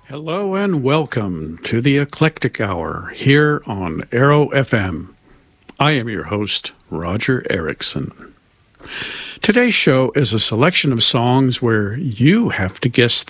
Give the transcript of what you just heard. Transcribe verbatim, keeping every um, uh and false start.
Hello and welcome to the Eclectic Hour here on Arrow F M. I am your host, Roger Erickson. Today's show is a selection of songs where you have to guess